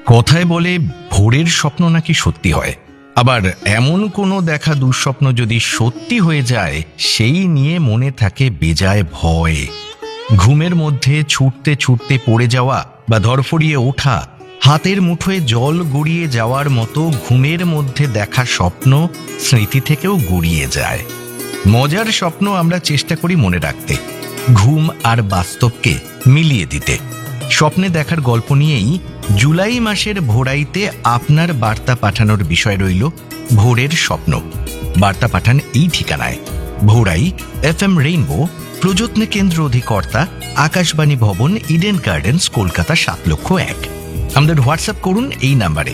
কথায় বলে ভোরের স্বপ্ন নাকি সত্যি হয়, আবার এমন কোনো দেখা দুঃস্বপ্ন যদি সত্যি হয়ে যায় সেই নিয়ে মনে থাকে বেজায় ভয়। ঘুমের মধ্যে ছুটতে ছুটতে পড়ে যাওয়া বা ধরফড়িয়ে ওঠা, হাতের মুঠোয় জল গড়িয়ে যাওয়ার মতো ঘুমের মধ্যে দেখা স্বপ্ন স্মৃতি থেকেও গড়িয়ে যায়। মজার স্বপ্ন আমরা চেষ্টা করি মনে রাখতে, ঘুম আর বাস্তবকে মিলিয়ে দিতে। স্বপ্নে দেখার গল্প নিয়েই জুলাই মাসের ভোরাইতে আপনার বার্তা পাঠানোর বিষয় রইল ভোরের স্বপ্ন। বার্তা পাঠান এই ঠিকানায়: ভোরাই, FM রেইনবো, প্রযত্ন কেন্দ্র অধিকর্তা, আকাশবাণী ভবন, ইডেন গার্ডেন্স, কলকাতা ৭,০০,০০০। আমাদের হোয়াটসঅ্যাপ করুন এই নাম্বারে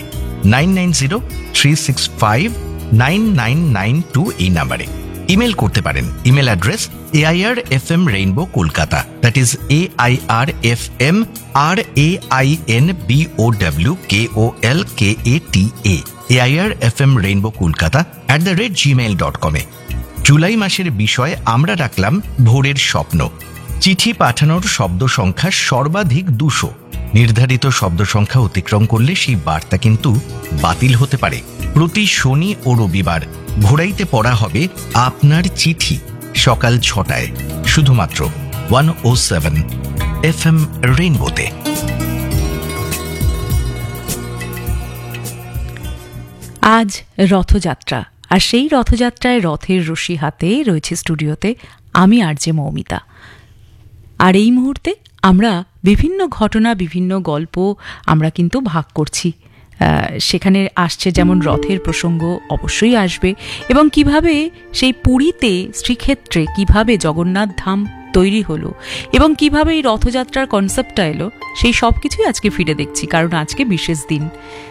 9903659992 এই নাম্বারে। ইমেল করতে পারেন, email address airfmrainbowkolkata, that is airfmrainbowkolkata airfmrainbowkolkata@gmail.com। July মাসের বিষয় আমরা রাখলাম ভোরের স্বপ্ন। চিঠি পাঠানোর শব্দ সংখ্যা সর্বাধিক 200। নির্ধারিত শব্দ সংখ্যা অতিক্রম করলে সেই বার্তা কিন্তু বাতিল হতে পারে। প্রতি শনি ও রবিবার ভোরাইতে পড়া হবে আপনার চিঠি সকাল 6টায়, শুধুমাত্র 107 FM রেইনবোতে। আজ রথযাত্রা, আর সেই রথযাত্রায় রথের রশি হাতে রয়েছে স্টুডিওতে আমি আরজে মৌমিতা। আর এই মুহূর্তে আমরা বিভিন্ন ঘটনা, বিভিন্ন গল্প আমরা কিন্তু ভাগ করছি। সেখানে আসছে যেমন রথের প্রসঙ্গ অবশ্যই আসবে, এবং কিভাবে সেই পুরীতে শ্রীক্ষেত্রে কিভাবে জগন্নাথ ধাম তৈরি হলো এবং কিভাবে এই রথযাত্রার কনসেপ্টটা এলো, সেই সব কিছুই আজকে ফিরে দেখছি, কারণ আজকে বিশেষ দিন।